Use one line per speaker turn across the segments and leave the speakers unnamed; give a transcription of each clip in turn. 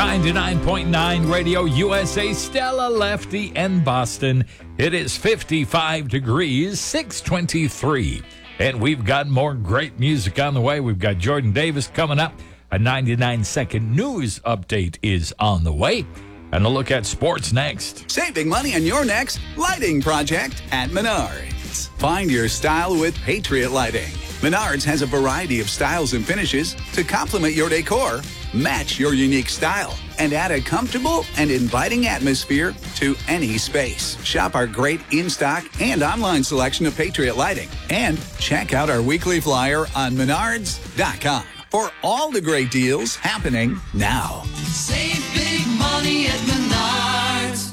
99.9 Radio USA, Stella, Lefty, and Boston. It is 55 degrees, 623. And we've got more great music on the way. We've got Jordan Davis coming up. A 99-second news update is on the way. And a look at sports next.
Saving money on your next lighting project at Menards. Find your style with Patriot Lighting. Menards has a variety of styles and finishes to complement your decor, match your unique style, and add a comfortable and inviting atmosphere to any space. Shop our great in-stock and online selection of Patriot Lighting. And check out our weekly flyer on menards.com for all the great deals happening now.
Save big money at Menards.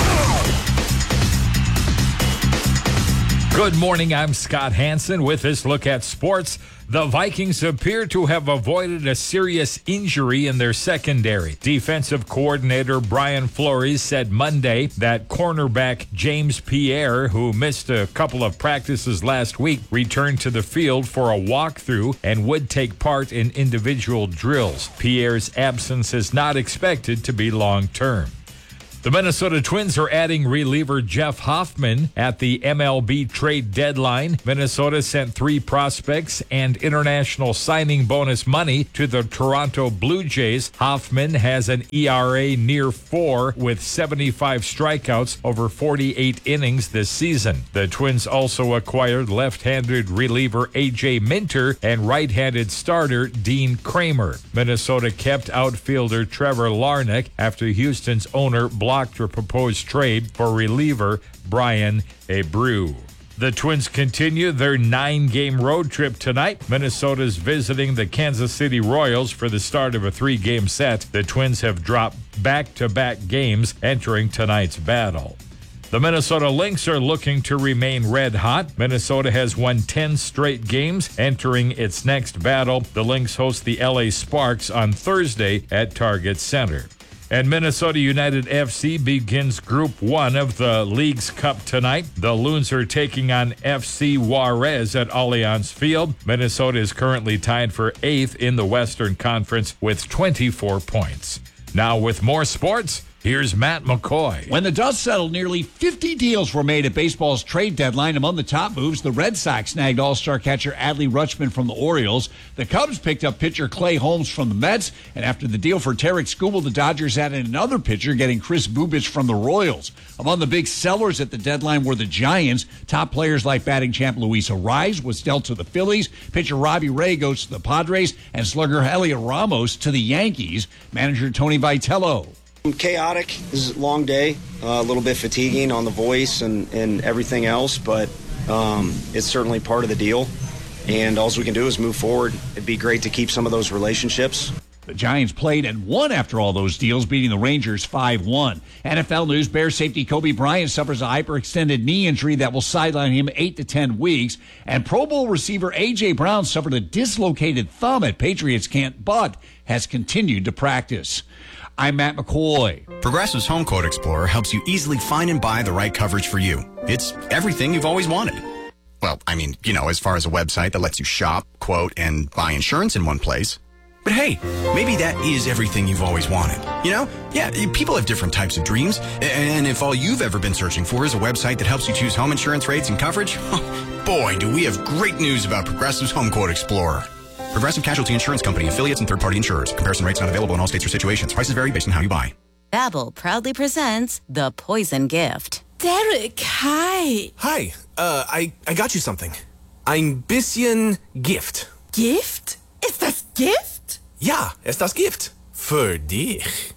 Good morning, I'm Scott Hansen with this look at sports. The Vikings appear to have avoided a serious injury in their secondary. Defensive coordinator Brian Flores said Monday that cornerback James Pierre, who missed a couple of practices last week, returned to the field for a walkthrough and would take part in individual drills. Pierre's absence is not expected to be long-term. The Minnesota Twins are adding reliever Jeff Hoffman at the MLB trade deadline. Minnesota sent 3 prospects and international signing bonus money to the Toronto Blue Jays. Hoffman has an ERA near 4 with 75 strikeouts over 48 innings this season. The Twins also acquired left-handed reliever A.J. Minter and right-handed starter Dean Kramer. Minnesota kept outfielder Trevor Larnach after Houston's owner blocked a proposed trade for reliever Brian Abreu. The Twins continue their 9-game road trip tonight. Minnesota's visiting the Kansas City Royals for the start of a 3-game set. The Twins have dropped back-to-back games entering tonight's battle. The Minnesota Lynx are looking to remain red hot. Minnesota has won 10 straight games. Entering its next battle, the Lynx host the LA Sparks on Thursday at Target Center. And Minnesota United FC begins Group 1 of the League's Cup tonight. The Loons are taking on FC Juarez at Allianz Field. Minnesota is currently tied for 8th in the Western Conference with 24 points. Now with more sports, here's Matt McCoy.
When the dust settled, nearly 50 deals were made at baseball's trade deadline. Among the top moves, the Red Sox snagged all-star catcher Adley Rutschman from the Orioles. The Cubs picked up pitcher Clay Holmes from the Mets. And after the deal for Tarek Skubal, the Dodgers added another pitcher, getting Chris Bubich from the Royals. Among the big sellers at the deadline were the Giants. Top players like batting champ Luis Arraez was dealt to the Phillies. Pitcher Robbie Ray goes to the Padres. And slugger Heliot Ramos to the Yankees. Manager Tony Vitello.
Chaotic. This is a long day, a little bit fatiguing on the voice and everything else, but it's certainly part of the deal, and all we can do is move forward. It'd be great to keep some of those relationships.
The Giants played and won after all those deals, beating the Rangers 5-1. NFL news, Bears safety Kobe Bryant suffers a hyperextended knee injury that will sideline him 8 to 10 weeks. And Pro Bowl receiver A.J. Brown suffered a dislocated thumb at Patriots camp, but has continued to practice. I'm Matt McCoy.
Progressive's Home Quote Explorer helps you easily find and buy the right coverage for you. It's everything you've always wanted. Well, I mean, as far as a website that lets you shop, quote, and buy insurance in one place. But hey, maybe that is everything you've always wanted. Yeah, people have different types of dreams. And if all you've ever been searching for is a website that helps you choose home insurance rates and coverage, boy, do we have great news about Progressive's Home Quote Explorer. Progressive Casualty Insurance Company, affiliates, and third-party insurers. Comparison rates not available in all states or situations. Prices vary based on how you buy.
Babbel proudly presents The Poison Gift.
Derek, hi.
Hi. I got you something. Ein bisschen Gift.
Gift? Ist das Gift?
Ja, ist das Gift. Für dich.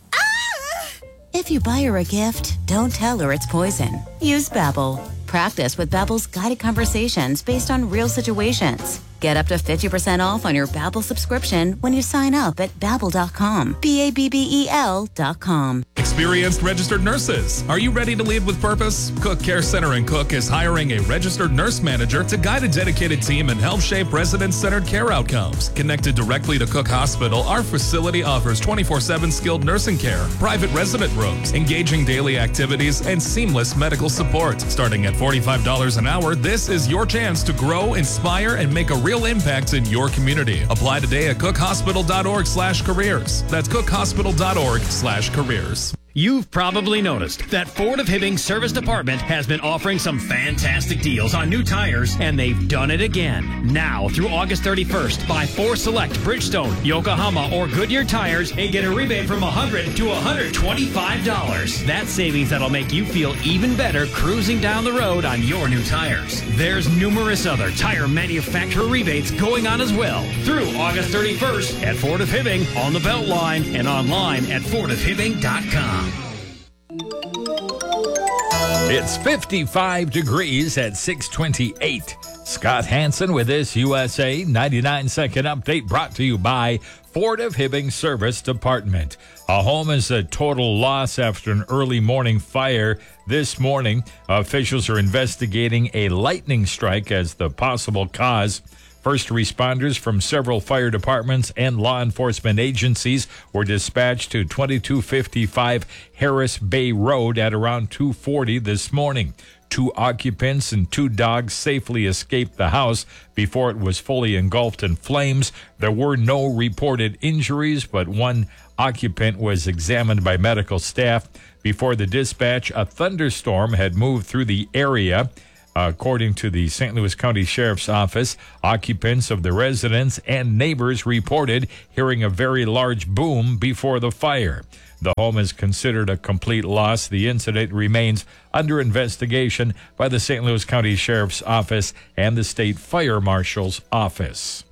If you buy her a gift, don't tell her it's poison. Use Babbel. Practice with Babbel's guided conversations based on real situations. Get up to 50% off on your Babbel subscription when you sign up at Babbel.com. Babbel.com.
experienced registered nurses. Are you ready to lead with purpose? Cook Care Center in Cook is hiring a registered nurse manager to guide a dedicated team and help shape resident-centered care outcomes. Connected directly to Cook Hospital, our facility offers 24/7 skilled nursing care, private resident rooms, engaging daily activities, and seamless medical support. Starting at $45 an hour, this is your chance to grow, inspire, and make a real impact in your community. Apply today at cookhospital.org/careers. That's cookhospital.org/careers.
You've probably noticed that Ford of Hibbing Service Department has been offering some fantastic deals on new tires, and they've done it again. Now through August 31st, buy 4 select Bridgestone, Yokohama, or Goodyear tires and get a rebate from $100 to $125. That's savings that'll make you feel even better cruising down the road on your new tires. There's numerous other tire manufacturer rebates going on as well through August 31st at Ford of Hibbing on the Beltline and online at fordofhibbing.com.
It's 55 degrees at 6:28. Scott Hansen with this USA 99-second update brought to you by Ford of Hibbing Service Department. A home is a total loss after an early morning fire this morning. Officials are investigating a lightning strike as the possible cause. First responders from several fire departments and law enforcement agencies were dispatched to 2255 Harris Bay Road at around 2:40 this morning. 2 occupants and 2 dogs safely escaped the house before it was fully engulfed in flames. There were no reported injuries, but 1 occupant was examined by medical staff. Before the dispatch, a thunderstorm had moved through the area. According to the St. Louis County Sheriff's Office, occupants of the residence and neighbors reported hearing a very large boom before the fire. The home is considered a complete loss. The incident remains under investigation by the St. Louis County Sheriff's Office and the State Fire Marshal's Office.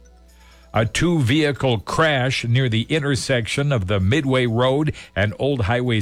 A 2-vehicle crash near the intersection of the Midway Road and Old Highway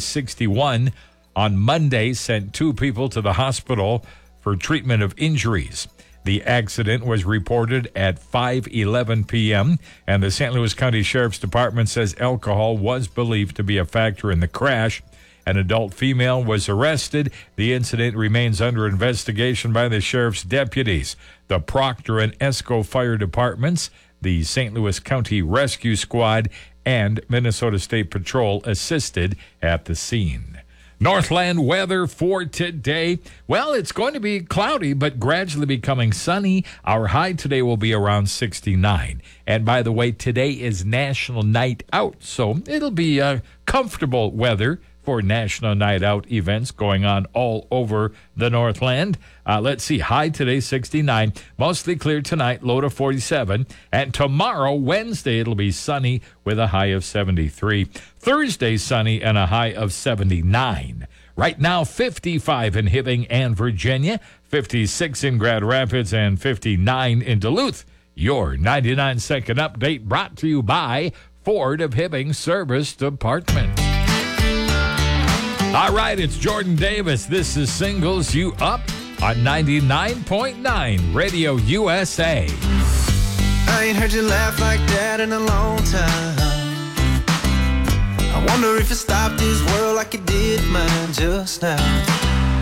61 on Monday sent 2 people to the hospital for treatment of injuries. The accident was reported at 5:11 p.m., and the St. Louis County Sheriff's Department says alcohol was believed to be a factor in the crash. An adult female was arrested. The incident remains under investigation by the sheriff's deputies. The Proctor and Esco Fire Departments, the St. Louis County Rescue Squad, and Minnesota State Patrol assisted at the scene. Northland weather for today. Well, it's going to be cloudy, but gradually becoming sunny. Our high today will be around 69. And by the way, today is National Night Out, so it'll be comfortable weather for National Night Out events going on all over the Northland. Let's see, high today 69, mostly clear tonight, low to 47. And tomorrow, Wednesday, it'll be sunny with a high of 73. Thursday, sunny and a high of 79. Right now, 55 in Hibbing and Virginia, 56 in Grand Rapids, and 59 in Duluth. Your 99-second update brought to you by Ford of Hibbing Service Department. All right, it's Jordan Davis. This is Singles You Up on 99.9 Radio USA.
I ain't heard you laugh like that in a long time. I wonder if it stopped this world like it did mine just now.